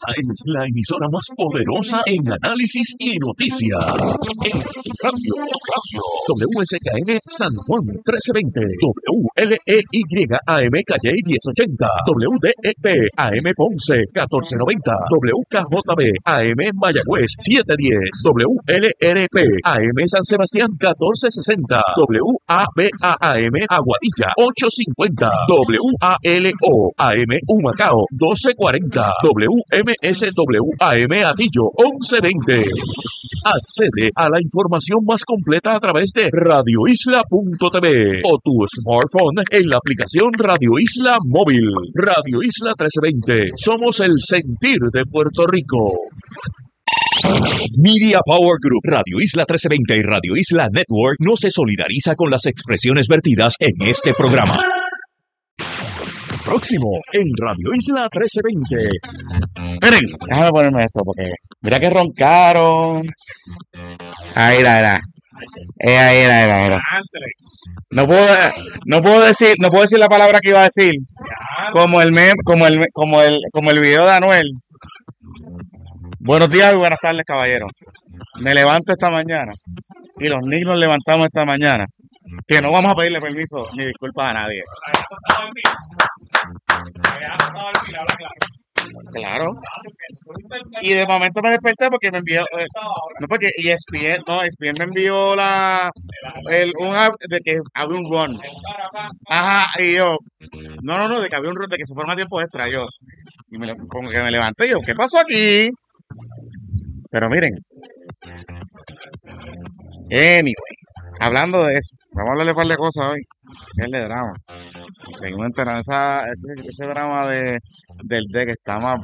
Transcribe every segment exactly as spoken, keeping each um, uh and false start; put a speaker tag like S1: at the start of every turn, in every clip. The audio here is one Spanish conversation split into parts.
S1: es la emisora más poderosa en análisis y noticias. En radio, radio. W S K N San Juan trece veinte. W L E Y A M Calle diez ochenta. W D E P A M Ponce catorce noventa. W K J B A M Mayagüez siete diez. W L R P A M San Sebastián catorce sesenta. W A B A A M Aguadilla ocho cincuenta. W A L O A M Humacao doce cuarenta. W M S W A M Atillo once veinte. Accede a la información más completa a través de radio isla punto t v o tu smartphone en la aplicación Radio Isla Móvil. Radio Isla trece veinte. Somos el sentir de Puerto Rico. Media Power Group, Radio Isla trece veinte y Radio Isla Network no se solidariza con las expresiones vertidas en este programa. Próximo en Radio Isla trece veinte.
S2: Miren, déjame ponerme esto porque mira que roncaron. Ahí era, era. Eh, ahí era, era, era. No puedo, no puedo decir, no puedo decir la palabra que iba a decir. Como el mem, como el, como el, como el video de Anuel. Buenos días y buenas tardes, caballeros. Me levanto esta mañana y los niños nos levantamos esta mañana. Que no vamos a pedirle permiso ni disculpas a nadie. Claro. Y de momento me desperté porque me envió, eh, no porque E S P N, no, E S P N me envió la, el, un app de que había un run. Ajá, y yo, no, no, no, de que había un run, de que se forma tiempo extra, yo. Y me, como que me levanté yo, ¿qué pasó aquí? Pero miren, anyway, hablando de eso, vamos a hablarle un par de cosas hoy. Es de drama. Seguimos enterando esa, ese, ese drama de, del deck está más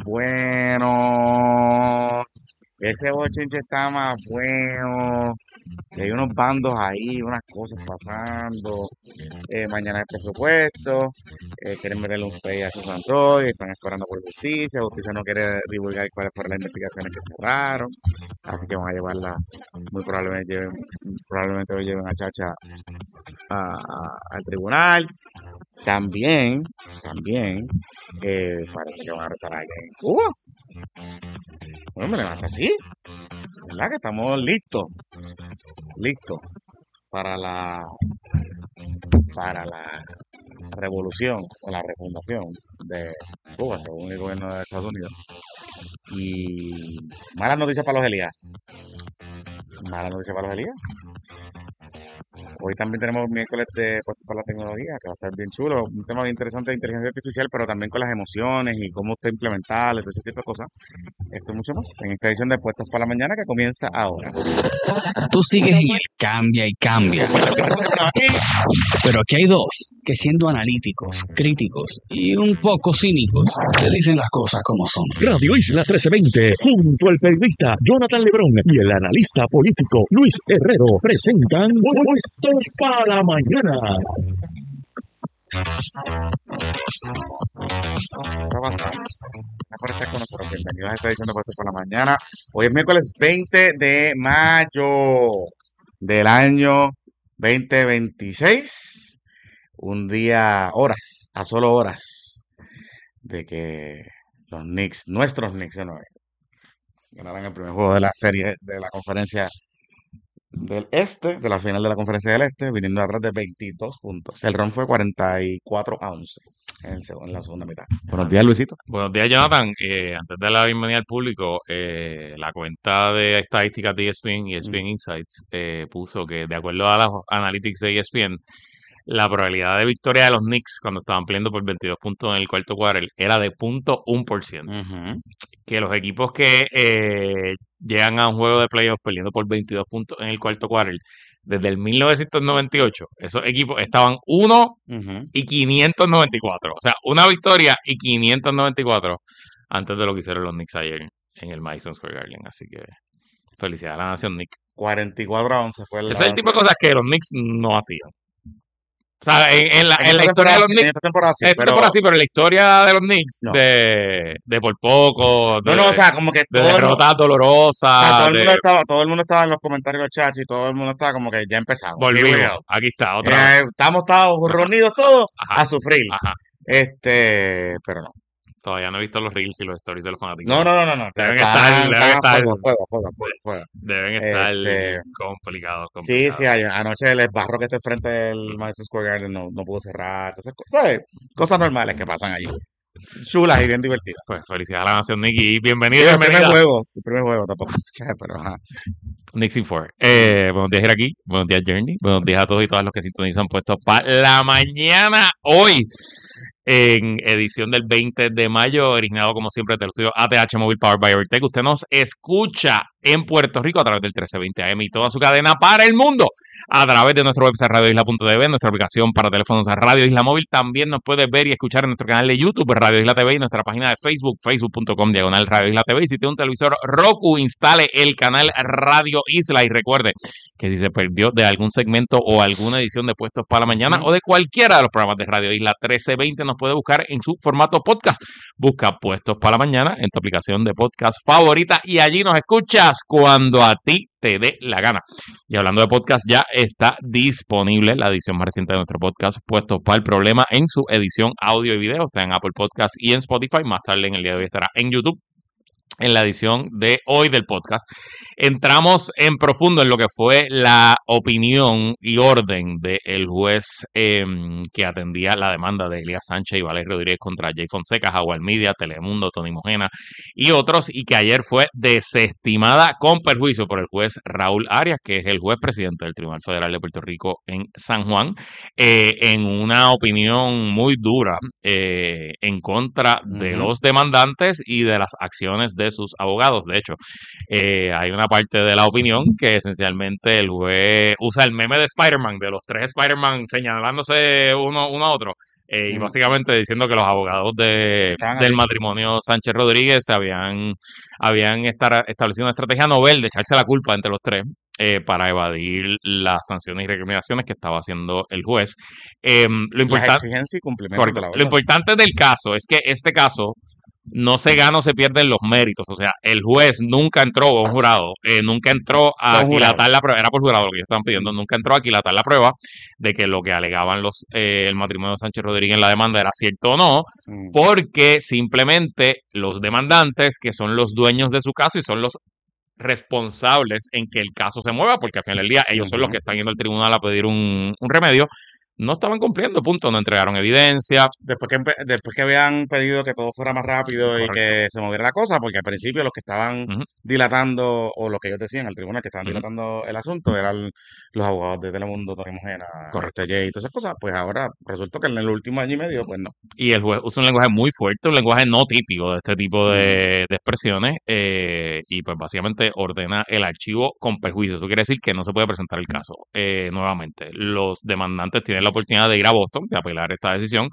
S2: bueno. Ese bochinche está más bueno. Que hay unos bandos ahí, unas cosas pasando. Eh, mañana el presupuesto. Eh, quieren meterle un pay a sus Android. Están esperando por justicia. Justicia no quiere divulgar cuáles fueron las investigaciones que cerraron. Así que van a llevarla. Muy probablemente lleven, probablemente lo lleven a Chacha a, a, al tribunal. También, también, eh, parece que van a arrestar a alguien en Cuba. Bueno, me levanta así. ¿Verdad que estamos listos? Listos para la para la revolución o la refundación de Cuba, según el gobierno de Estados Unidos. Y malas noticias para los Elías. Malas noticias para los Elías. Hoy también tenemos miércoles de puestos para la tecnología, que va a estar bien chulo. Un tema bien interesante de inteligencia artificial, pero también con las emociones y cómo usted implementarlo, todo ese tipo de cosas. Esto y mucho más en esta edición de Puestos para la Mañana que comienza ahora.
S3: Tú sigues en el cambia y cambia. Pero aquí hay dos que, siendo analíticos, críticos y un poco cínicos, te dicen las cosas como son.
S1: Radio Isla trece veinte, junto al periodista Jonathan Lebrón y el analista político Luis Herrero, presentan Puestos para la Mañana.
S2: ¿Qué pasa? Mejor estar con nosotros. Bienvenidos a esta edición de Puestos para la Mañana. Hoy es miércoles veinte de mayo del año veinte veintiséis. Un día, horas, a solo horas de que los Knicks, nuestros Knicks de Nueva York, ganaran el primer juego de la serie de la conferencia del Este, de la final de la conferencia del Este, viniendo atrás de veintidós puntos. El run fue cuarenta y cuatro a once en, el, en la segunda mitad. Buenos días, Luisito.
S4: Buenos días, Jonathan. Eh, antes de la bienvenida al público, eh, la cuenta de estadísticas de E S P N y E S P N mm. Insights eh, puso que, de acuerdo a las analytics de E S P N, la probabilidad de victoria de los Knicks cuando estaban peleando por veintidós puntos en el cuarto quarter era de punto uno por ciento. Uh-huh. Que los equipos que eh, llegan a un juego de playoffs peleando por veintidós puntos en el cuarto quarter, desde el mil novecientos noventa y ocho, esos equipos estaban uno uh-huh. y quinientos noventa y cuatro. O sea, una victoria y quinientos noventa y cuatro antes de lo que hicieron los Knicks ayer en el Madison Square Garden. Así que felicidades a la nación Knicks.
S2: cuarenta y cuatro a once fue el...
S4: Ese es el tipo de cosas que los Knicks no hacían. O sea, en, en la, en en la historia de los Knicks. En esta temporada sí, esta pero... temporada sí, pero en la historia de los Knicks, no. de, de por poco, de,
S2: no, no, o sea, como que
S4: de derrotas dolorosas.
S2: O sea, todo, el
S4: de...
S2: mundo estaba, todo el mundo estaba en los comentarios de los chats y todo el mundo estaba como que ya empezamos.
S4: Volvimos. Aquí está, otra eh, vez.
S2: Estamos, estamos reunidos todos
S4: Ajá.
S2: a sufrir.
S4: Ajá.
S2: Este, pero no.
S4: Todavía no he visto los reels y los stories de los fanáticos.
S2: No, no, no, no, no.
S4: Deben
S2: Están-
S4: estar, deben
S2: están a
S4: estar,
S2: fuego, fuego, fuego, fuego, fuego.
S4: deben estar
S2: Este,
S4: complicados,
S2: Sí,
S4: complicados.
S2: sí, ay- anoche el barro que está frente del Madison Square Garden no, no pudo cerrar. Entonces, co- ¿sabes? Cosas normales que pasan allí. Chulas y bien divertidas.
S4: Pues felicidades a la nación, Nicky. Bienvenido,
S2: Digo, el primer
S4: bienvenida.
S2: juego, el primer juego tampoco. ¿sabes? Pero ajá.
S4: Nixon four. Eh, buenos días, aquí. Buenos días, Journey. Buenos días a todos y todas los que sintonizan puestos para la mañana hoy. En edición del veinte de mayo, originado como siempre del estudio A T H Mobile Powered by Evertech. Usted nos escucha en Puerto Rico a través del trece veinte A M y toda su cadena para el mundo a través de nuestro website radio isla punto t v, nuestra aplicación para teléfonos Radio Isla Móvil. También nos puede ver y escuchar en nuestro canal de YouTube Radio Isla T V y nuestra página de Facebook, facebook punto com diagonal Radio Isla T V. Y si tiene un televisor Roku, instale el canal Radio Isla y recuerde que si se perdió de algún segmento o alguna edición de Puestos para la Mañana
S2: Ujú.
S4: o de cualquiera de los programas de Radio Isla trece veinte, nos puede buscar en su formato podcast. Busca Puestos para la Mañana en tu aplicación de podcast favorita y allí nos escuchas cuando a ti te dé la gana. Y hablando de podcast, ya está disponible la edición más reciente de nuestro podcast, Puestos para el Problema, en su edición audio y video. Está en Apple Podcast y en Spotify. Más tarde en el día de hoy estará en YouTube, en la edición de hoy del podcast. Entramos en profundo en lo que fue la opinión y orden del juez eh, que atendía la demanda de Elías Sánchez y Valerio Rodríguez contra Jay Fonseca, Jaguar Media, Telemundo, Tony Mojena y otros, y que ayer fue desestimada con perjuicio por el juez Raúl Arias, que es el juez presidente del Tribunal Federal de Puerto Rico en San Juan, eh, en una opinión muy dura eh, en contra de
S2: Ujú.
S4: los demandantes y de las acciones de sus abogados. De hecho, eh, hay una parte de la opinión que esencialmente el juez usa el meme de Spider-Man, de los tres Spider-Man señalándose uno, uno a otro, eh, y
S2: Ujú.
S4: básicamente diciendo que los abogados de,
S2: Estaban
S4: del
S2: así.
S4: matrimonio Sánchez Rodríguez se habían, habían estar, establecido una estrategia novel de echarse la culpa entre los tres eh, para evadir las sanciones y recriminaciones que estaba haciendo el juez. Eh, lo
S2: Las
S4: importante,
S2: exigencias y cumplimientos de
S4: correcto,
S2: la
S4: lo
S2: orden.
S4: importante del caso es que este caso no se gana o se pierden los méritos. O sea, el juez nunca entró, o un jurado, eh, nunca entró a
S2: Fue un jurado.
S4: aquilatar la prueba, era por jurado lo que ellos estaban pidiendo,
S2: Mm.
S4: nunca entró a aquilatar la prueba de que lo que alegaban los eh, el matrimonio de Sánchez Rodríguez en la demanda era cierto o no,
S2: Mm.
S4: porque simplemente los demandantes, que son los dueños de su caso y son los responsables en que el caso se mueva, porque al final del día ellos son los
S2: Ujú.
S4: que están yendo al tribunal a pedir un, un remedio, no estaban cumpliendo, punto, no entregaron evidencia.
S2: Después que, empe- después que habían pedido que todo fuera más rápido y
S4: Correcto.
S2: que se moviera la cosa, porque al principio los que estaban
S4: Ujú.
S2: dilatando, o lo que ellos decían al tribunal que estaban
S4: Ujú.
S2: dilatando el asunto, eran los abogados de Telemundo, Tony Mojena,
S4: Correcto.
S2: este Jay y todas esas cosas, pues ahora resultó que en el último año y medio, pues no.
S4: Y el juez usa un lenguaje muy fuerte, un lenguaje no típico de este tipo
S2: Mm.
S4: de, de expresiones, eh, y pues básicamente ordena el archivo con perjuicio. Eso quiere decir que no se puede presentar el caso eh, nuevamente. Los demandantes tienen la oportunidad de ir a Boston, de apelar esta decisión,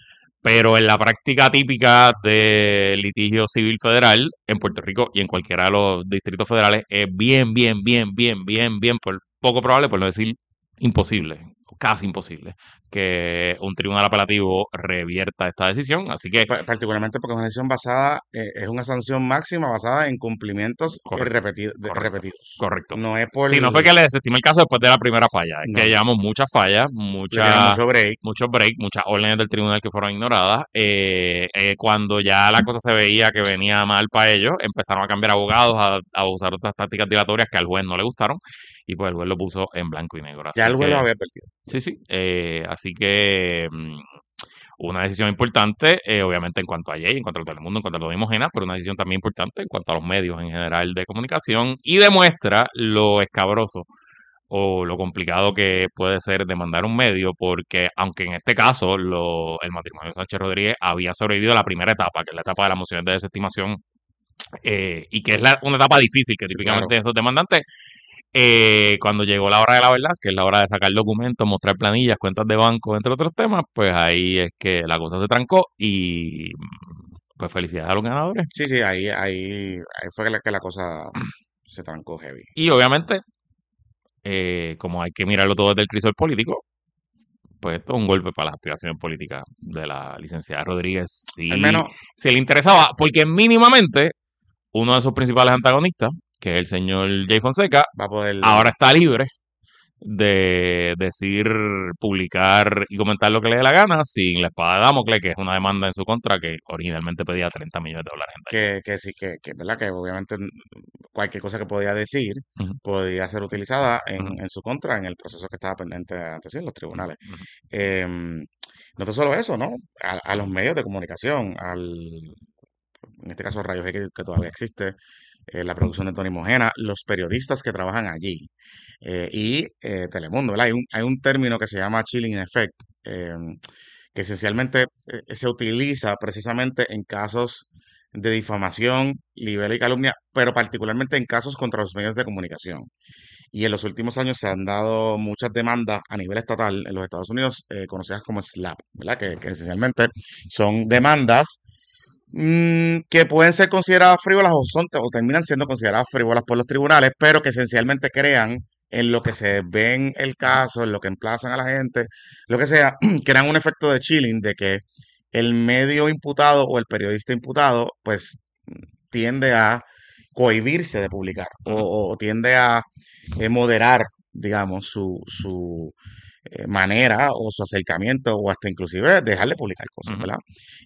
S4: pero en la práctica típica de litigio civil federal en Puerto Rico y en cualquiera de los distritos federales es bien, bien, bien, bien, bien, bien, por poco probable, por no decir imposible, o casi imposible, que un tribunal apelativo revierta esta decisión. Así que,
S2: Pa- Particularmente porque es una decisión basada, eh, es una sanción máxima basada en cumplimientos eh,
S4: correcto,
S2: repeti- de-
S4: correcto,
S2: repetidos.
S4: correcto.
S2: No es por...
S4: Sí, no fue que le desestimé el caso después de la primera falla, es
S2: No,
S4: que llevamos muchas fallas,
S2: le dieron
S4: muchas
S2: mucho break.
S4: muchos breaks, muchas órdenes del tribunal que fueron ignoradas. Eh, eh, cuando ya la cosa se veía que venía mal para ellos, empezaron a cambiar abogados, a, a usar otras tácticas dilatorias que al juez no le gustaron, y pues el juez lo puso en blanco y negro.
S2: Ya
S4: Así
S2: el juez los
S4: que,
S2: había advertido.
S4: sí, sí. eh, así que mm, una decisión importante, eh, obviamente en cuanto a Jay, en cuanto a Telemundo, en cuanto a lo de Mojena, pero una decisión también importante en cuanto a los medios en general de comunicación, y demuestra lo escabroso o lo complicado que puede ser demandar un medio, porque aunque en este caso lo, el matrimonio de Sánchez Rodríguez había sobrevivido a la primera etapa, que es la etapa de las mociones de desestimación, eh, y que es la- una etapa difícil, que
S2: Sí,
S4: típicamente
S2: claro.
S4: esos demandantes, eh, cuando llegó la hora de la verdad, que es la hora de sacar documentos, mostrar planillas, cuentas de banco, entre otros temas, pues ahí es que la cosa se trancó y pues felicidades a los ganadores.
S2: Sí, sí, ahí, ahí, ahí fue que la, que la cosa se trancó heavy.
S4: Y obviamente, eh, como hay que mirarlo todo desde el crisol político, pues esto es un golpe para las aspiraciones políticas de la licenciada Rodríguez,
S2: Al
S4: si,
S2: menos,
S4: si le interesaba, porque mínimamente uno de sus principales antagonistas, que es el señor Jay Fonseca,
S2: va a poder...
S4: ahora está libre de decir, publicar y comentar lo que le dé la gana sin la espada de Damocles, que es una demanda en su contra que originalmente pedía treinta millones de dólares en daño.
S2: Que, que sí, que, que, ¿verdad? Que obviamente mm, cualquier cosa que podía decir
S4: Ujú,
S2: podía ser utilizada en,
S4: ujú,
S2: en su contra en el proceso que estaba pendiente ante sí, en los
S4: ujú,
S2: tribunales.
S4: ujú,
S2: Em, no tan solo eso, ¿no? A, a los medios de comunicación, al, en este caso Rayos X, que todavía existe, eh, la producción de Tony Mojena, los periodistas que trabajan allí eh, y eh, Telemundo, ¿verdad? Hay un, hay un término que se llama chilling effect, em, que esencialmente eh, se utiliza precisamente en casos de difamación, libelo y calumnia, pero particularmente en casos contra los medios de comunicación. Y en los últimos años se han dado muchas demandas a nivel estatal en los Estados Unidos, eh, conocidas como SLAPP, ¿verdad? Que, que esencialmente son demandas mm, que pueden ser consideradas frívolas o, son, o terminan siendo consideradas frívolas por los tribunales, pero que esencialmente crean en lo que se ve en el caso, en lo que emplazan a la gente, lo que sea, crean un efecto de chilling de que el medio imputado o el periodista imputado, pues tiende a cohibirse de publicar o,
S4: ujú,
S2: o tiende a eh, moderar, digamos, su, su eh, manera o su acercamiento o hasta inclusive dejar de publicar cosas,
S4: ujú.
S2: ¿verdad?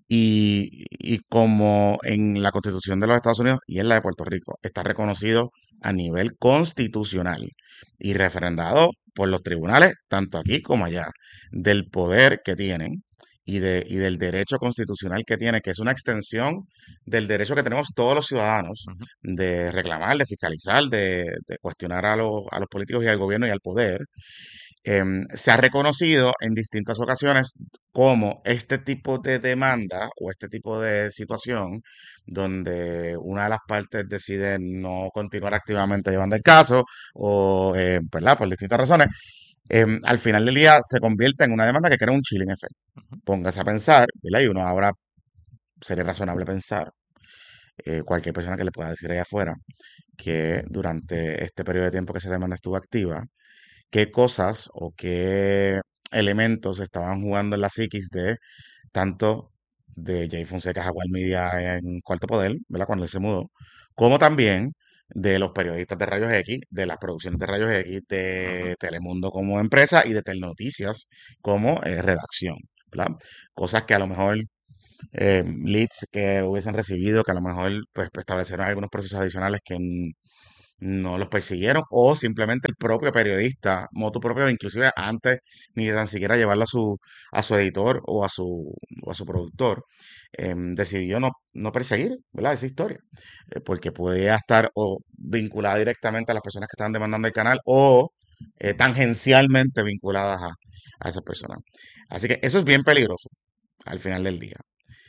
S2: Y, y como en la Constitución de los Estados Unidos y en la de Puerto Rico está reconocido a nivel constitucional y referendado por los tribunales, tanto aquí como allá, del poder que tienen y, de, y del derecho constitucional que tiene, que es una extensión del derecho que tenemos todos los ciudadanos
S4: Ujú.
S2: de reclamar, de fiscalizar, de, de cuestionar a los, a los políticos y al gobierno y al poder. Em, se ha reconocido en distintas ocasiones como este tipo de demanda o este tipo de situación donde una de las partes decide no continuar activamente llevando el caso o, eh, ¿verdad? Por distintas razones, em, al final del día se convierte en una demanda que crea un chilling effect. Póngase a pensar, ¿verdad? Y uno ahora sería razonable pensar, eh, cualquier persona que le pueda decir allá afuera, que durante este periodo de tiempo que esa demanda estuvo activa, qué cosas o qué elementos estaban jugando en la psiquis de tanto de Jay Fonseca Jaguar Media en Cuarto Poder, ¿verdad? Cuando él se mudó, como también de los periodistas de Rayos X, de las producciones de Rayos X,
S4: Ujú.
S2: de Telemundo como empresa y de Telnoticias como eh, redacción, ¿verdad? Cosas que a lo mejor eh, leads que hubiesen recibido, que a lo mejor pues establecieron algunos procesos adicionales que n- no los persiguieron o simplemente el propio periodista, motu propio, inclusive antes ni de tan siquiera llevarlo a su, a su editor o a su, o a su productor, em, decidió no, no perseguir, ¿verdad? Esa historia, eh, porque podía estar o vinculada directamente a las personas que estaban demandando el canal o eh, tangencialmente vinculadas a, a esas personas. Así que eso es bien peligroso al final del día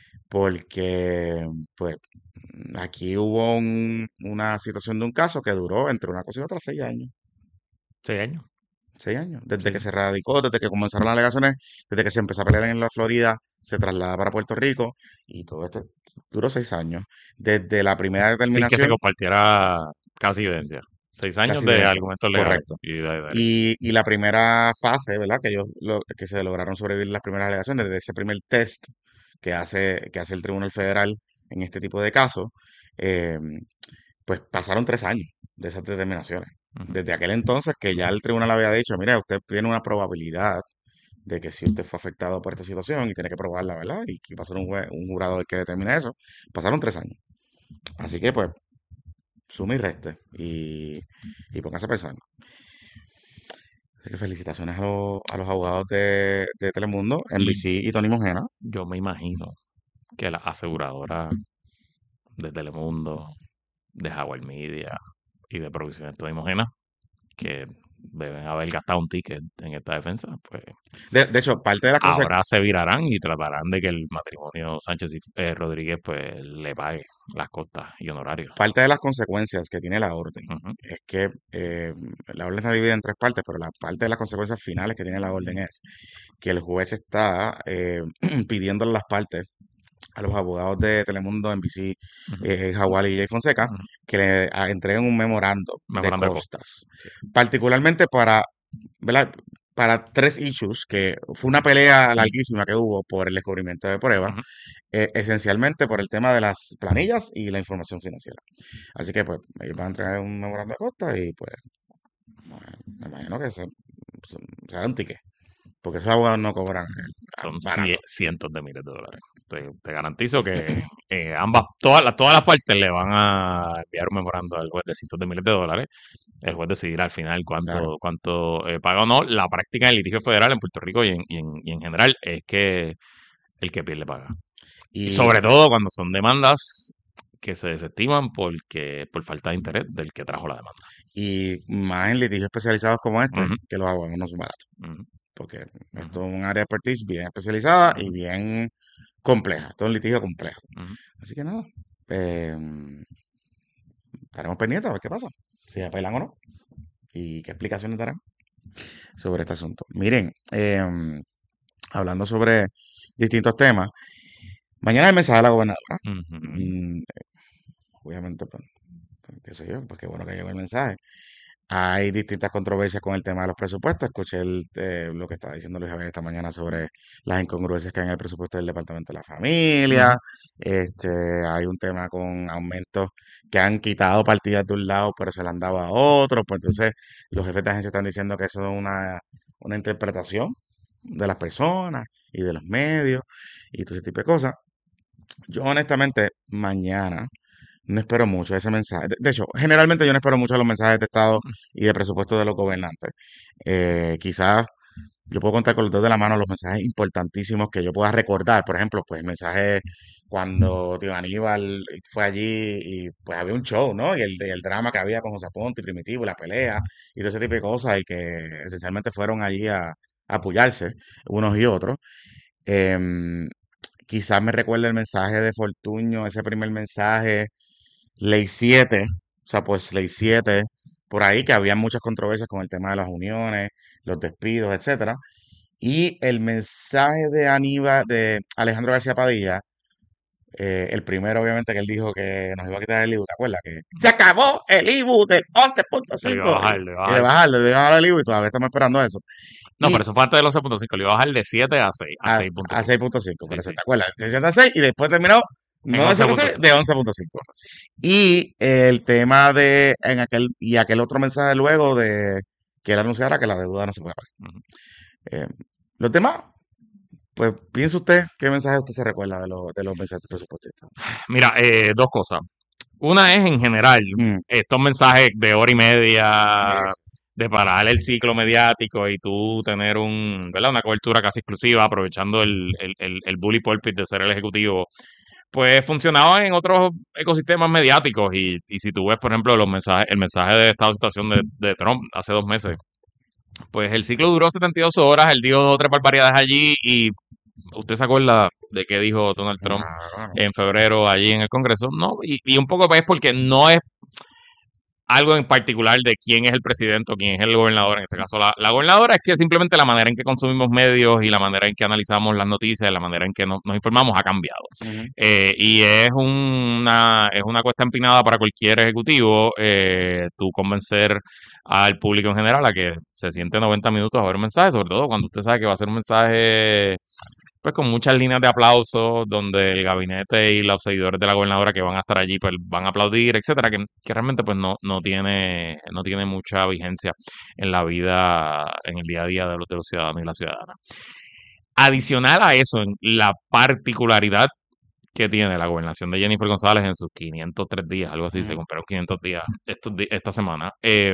S2: porque pues aquí hubo un- una situación de un caso que duró entre una cosa y otra seis años.
S4: Seis años.
S2: Seis años. Desde que
S4: Sí.
S2: se radicó, desde que comenzaron las alegaciones, desde que se empezó a pelear en la Florida, se traslada para Puerto Rico y todo esto duró seis años. Desde la primera
S4: Sin que se
S2: determinación,
S4: compartiera casi evidencia. Seis años
S2: casi
S4: de
S2: evidencia.
S4: argumentos legales
S2: Correcto.
S4: y de derecho.
S2: Y, y la primera fase, ¿verdad? Que ellos lo- que se lograron sobrevivir las primeras alegaciones, desde ese primer test que hace, que hace el Tribunal Federal en este tipo de casos, eh, pues pasaron tres años de esas determinaciones.
S4: Ujú.
S2: Desde aquel entonces que ya el tribunal había dicho, mire, usted tiene una probabilidad de que si usted fue afectado por esta situación y tiene que probarla, ¿verdad? Y que va a ser un, jue- un jurado el que determine eso. Pasaron tres años. Así que, pues, suma y reste y, y póngase a pensar. Así que felicitaciones a, los- a los abogados de, de Telemundo,
S4: Y
S2: N B C y Tony Mojena.
S4: yo me imagino que las aseguradoras de Telemundo, de Howard Media y de Producciones Toda Imogena, que deben haber gastado un ticket en esta defensa, pues
S2: De, de hecho, parte de las cosas,
S4: ahora se virarán y tratarán de que el matrimonio Sánchez y eh, Rodríguez pues le pague las costas y honorarios.
S2: parte de las consecuencias que tiene la orden
S4: Ujú,
S2: es que eh, la orden está dividida en tres partes, pero la parte de las consecuencias finales que tiene la orden es que el juez está eh, pidiéndole las partes a los abogados de Telemundo, N B C,
S4: ujú,
S2: eh, Jaguar y Jay Fonseca
S4: ujú.
S2: que le a- entreguen un memorando de
S4: Mejorando de costas.
S2: costas,
S4: Sí.
S2: particularmente para, ¿verdad? Para tres issues, que fue una pelea larguísima que hubo por el descubrimiento de pruebas,
S4: Ujú.
S2: eh, esencialmente por el tema de las planillas y la información financiera. Así que, pues, ellos van a entregar un memorando de costas y, pues, bueno, me imagino que se será un ticket. Porque esos abogados no cobran
S4: Son
S2: barato.
S4: cie- cientos de miles de dólares. Te, te garantizo que eh, ambas, todas las, todas las partes le van a enviar un memorando al juez de cientos de miles de dólares. El juez decidirá al final cuánto,
S2: Claro.
S4: cuánto eh, paga o no. La práctica del litigio federal en Puerto Rico y en, y en, y en general es que el que pierde paga. Y
S2: Y,
S4: sobre todo cuando son demandas que se desestiman porque por falta de interés del que trajo la demanda.
S2: y más en litigios especializados como este,
S4: Ujú,
S2: que los abogados no son baratos.
S4: ujú,
S2: Porque esto
S4: ujú,
S2: es un área de expertise bien especializada y
S4: ujú,
S2: bien compleja. Esto es un litigio complejo.
S4: ujú.
S2: Así que nada, eh, estaremos pendientes a ver qué pasa. Si apelan o no. Y qué explicaciones darán sobre este asunto. Miren, eh, hablando sobre distintos temas, mañana el mensaje de la gobernadora.
S4: Ujú.
S2: Mm, obviamente, pues, pues, qué sé yo, pues qué bueno que llegó el mensaje. Hay distintas controversias con el tema de los presupuestos. Escuché el, eh, lo que estaba diciendo Luis Javier esta mañana sobre las incongruencias que hay en el presupuesto del Departamento de la Familia.
S4: Ujú.
S2: Este, hay un tema con aumentos que han quitado partidas de un lado, pero se le han dado a otro. Pues entonces los jefes de agencia están diciendo que eso es una, una interpretación de las personas y de los medios y todo ese tipo de cosas. Yo honestamente mañana no espero mucho ese mensaje. De, de hecho, generalmente yo no espero mucho los mensajes de Estado y de presupuesto de los gobernantes. Eh, quizás yo puedo contar con los dedos de la mano los mensajes importantísimos que yo pueda recordar. Por ejemplo, pues el mensaje cuando tío Aníbal fue allí y pues había un show, ¿no? Y el, y el drama que había con José Ponte y Primitivo y la pelea y todo ese tipo de cosas y que esencialmente fueron allí a, a apoyarse unos y otros. Em, Quizás me recuerde el mensaje de Fortuño, ese primer mensaje, Ley siete, o sea, pues Ley siete, por ahí que había muchas controversias con el tema de las uniones, los despidos, etcétera. Y el mensaje de Aníbal, de Alejandro García Padilla, eh, el primero obviamente que él dijo que nos iba a quitar el I B U, ¿te acuerdas? Que se acabó el I B U del once punto
S4: Lo iba a
S2: cinco
S4: bajar, lo iba a
S2: y de
S4: bajar.
S2: bajarlo, de bajar el I B U y todavía estamos esperando eso.
S4: No, pero
S2: Y
S4: eso fue antes del once punto cinco. Lo iba a bajar de siete a seis, a
S2: a,
S4: seis punto
S2: a
S4: cinco.
S2: seis punto cinco,
S4: Sí,
S2: por eso
S4: sí.
S2: te acuerdas, de siete a seis y después terminó
S4: En
S2: no de siete a seis,
S4: once punto cinco.
S2: de once punto cinco. Y el tema de en aquel y aquel otro mensaje luego de que él anunciara que la deuda no se puede pagar.
S4: Ujú.
S2: Eh, los demás, pues piense usted qué mensaje usted se recuerda de los, de los mensajes presupuestistas.
S4: Mira, eh, dos cosas. Una es en general,
S2: Mm,
S4: estos mensajes de hora y media
S2: eso.
S4: de parar el ciclo mediático y tú tener un, ¿verdad? Una cobertura casi exclusiva, aprovechando el, el, el, el bully pulpit de ser el ejecutivo, pues funcionaba en otros ecosistemas mediáticos. Y, y si tú ves, por ejemplo, los mensajes, el mensaje de estado de situación de, de Trump hace dos meses, pues el ciclo duró setenta y dos horas, él dijo dos o tres barbaridades allí y ¿usted se acuerda de qué dijo Donald Trump
S2: Claro.
S4: en febrero allí en el Congreso? No, y, y un poco es porque no es algo en particular de quién es el presidente o quién es el gobernador. En este caso, la, la gobernadora es que simplemente la manera en que consumimos medios y la manera en que analizamos las noticias, la manera en que no- nos informamos ha cambiado.
S2: Ujú.
S4: Eh, y es una, es una cuesta empinada para cualquier ejecutivo eh, tú convencer al público en general a que se siente noventa minutos a ver un mensaje, sobre todo cuando usted sabe que va a ser un mensaje pues con muchas líneas de aplausos, donde el gabinete y los seguidores de la gobernadora que van a estar allí pues van a aplaudir, etcétera, que, que realmente pues no, no tiene, no tiene mucha vigencia en la vida, en el día a día de los, de los ciudadanos y las ciudadanas. Adicional a eso, en la particularidad que tiene la gobernación de Jennifer González en sus quinientos tres días, algo así, se
S2: Ujú.
S4: cumplieron quinientos días estos di- esta semana, eh,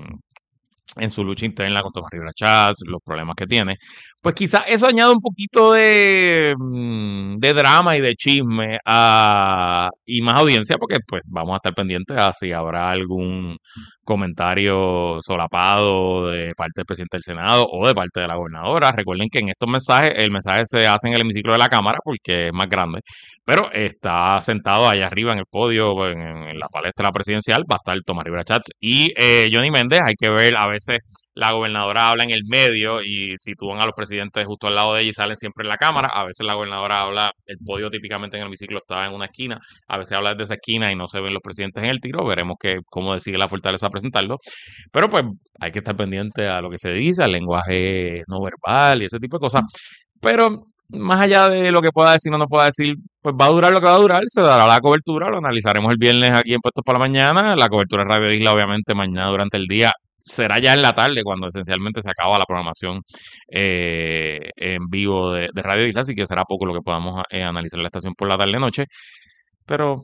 S4: en su lucha interna con Tomás Rivera Chats, los problemas que tiene, pues quizás eso añade un poquito de, mm, de drama y de chisme a, y más audiencia, porque pues vamos a estar pendientes a si habrá algún comentario solapado de parte del presidente del Senado o de parte de la gobernadora. Recuerden que en estos mensajes, el mensaje se hace en el hemiciclo de la Cámara porque es más grande, pero está sentado allá arriba en el podio, en, en la palestra presidencial, va a estar Tomás Rivera Chats y eh, Johnny Méndez. Hay que ver, a veces la gobernadora habla en el medio y sitúan a los presidentes justo al lado de ella y salen siempre en la cámara. A veces la gobernadora habla, el podio típicamente en el hemiciclo está en una esquina, a veces habla desde esa esquina y no se ven los presidentes en el tiro. Veremos que, cómo decide la Fortaleza presentarlo. Pero pues hay que estar pendiente a lo que se dice, al lenguaje no verbal y ese tipo de cosas. Pero más allá de lo que pueda decir o no pueda decir, pues va a durar lo que va a durar, se dará la cobertura, lo analizaremos el viernes aquí en Puestos para la Mañana, la cobertura de Radio Isla obviamente mañana durante el día, será ya en la tarde cuando esencialmente se acaba la programación eh, en vivo de, de Radio Isla, así que será poco lo que podamos eh, analizar la estación por la tarde-noche, pero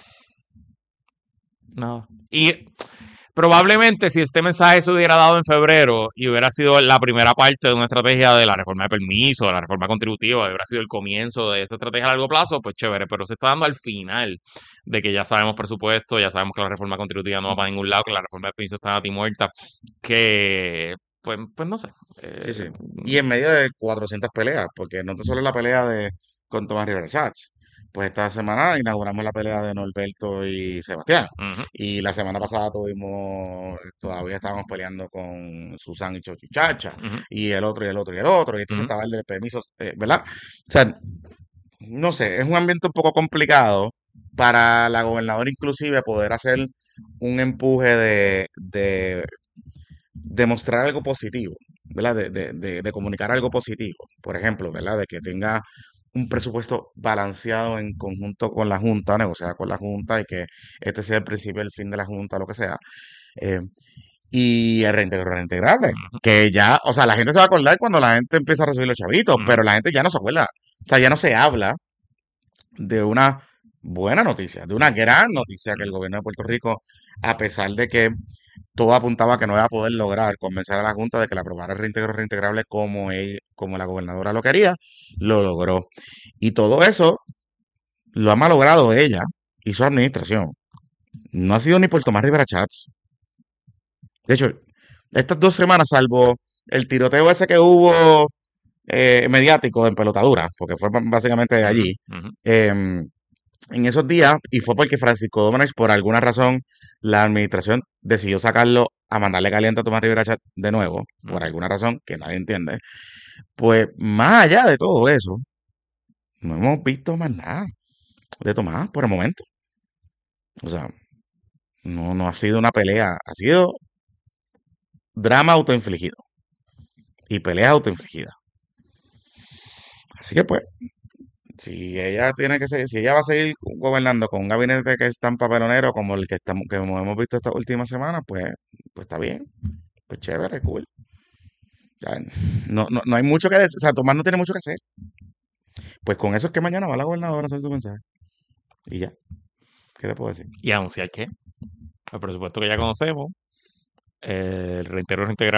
S4: nada. Y probablemente si este mensaje se hubiera dado en febrero y hubiera sido la primera parte de una estrategia de la reforma de permiso, de la reforma contributiva, hubiera sido el comienzo de esa estrategia a largo plazo, pues chévere, pero se está dando al final de que ya sabemos presupuesto, ya sabemos que la reforma contributiva no va para ningún lado, que la reforma de permiso está a ti muerta, que pues, pues no sé.
S2: Sí, sí.
S4: Eh,
S2: Y en medio de cuatrocientas peleas, porque no te solo la pelea de con Tomás Rivera Chats. Pues esta semana inauguramos la pelea de Norberto y Sebastián.
S4: ujú,
S2: Y la semana pasada tuvimos, todavía estábamos peleando con Susan y Chochichacha.
S4: ujú,
S2: Y el otro y el otro y el otro. Y entonces
S4: ujú.
S2: estaba el de permisos, eh, ¿verdad? O sea, no sé, es un ambiente un poco complicado para la gobernadora inclusive poder hacer un empuje de, de demostrar algo positivo, ¿verdad? De, de, de, de comunicar algo positivo. Por ejemplo, ¿verdad? De que tenga un presupuesto balanceado en conjunto con la Junta, negociada con la Junta y que este sea el principio y el fin de la Junta, lo que sea. Eh, y el reintegro reintegrable, que ya, o sea, la gente se va a acordar cuando la gente empieza a recibir los chavitos,
S4: Ujú.
S2: pero la gente ya no se acuerda. O sea, ya no se habla de una buena noticia, de una gran noticia que el gobierno de Puerto Rico, a pesar de que todo apuntaba a que no iba a poder lograr convencer a la Junta de que la aprobara el reintegro reintegrable como, él, como la gobernadora lo quería, lo logró. Y todo eso lo ha malogrado ella y su administración. No ha sido ni por Tomás Rivera Chats. De hecho, estas dos semanas, salvo el tiroteo ese que hubo eh, mediático en pelotadura, porque fue b- básicamente de
S4: Ujú,
S2: allí,
S4: ujú,
S2: em, en esos días, y fue porque Francisco Domenech, por alguna razón, la administración decidió sacarlo a mandarle caliente a Tomás Rivera Chat de nuevo, por
S4: ujú.
S2: alguna razón que nadie entiende. Pues más allá de todo eso, no hemos visto más nada de Tomás por el momento. O sea, no, no ha sido una pelea, ha sido drama autoinfligido y pelea autoinfligida. Así que pues, si ella tiene que seguir, si ella va a seguir gobernando con un gabinete que es tan papelonero como el que estamos, que hemos visto esta última semana, pues, pues está bien, pues chévere, cool. Ya, no, no, no hay mucho que decir, o sea, Tomás no tiene mucho que hacer. Pues con eso es que mañana va la gobernadora a hacer su mensaje. Y ya, ¿qué te puedo decir?
S4: ¿Y anunciar qué? El presupuesto que ya conocemos, eh, el reintegro reintegral